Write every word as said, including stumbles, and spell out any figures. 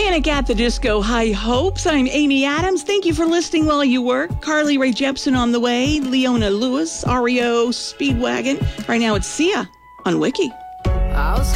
Panic at the Disco, High Hopes. I'm Amy Adams. Thank you for listening while you work. Carly Rae Jepsen on the way. Leona Lewis, R E O Speedwagon. Right now it's Sia on Wiki. I was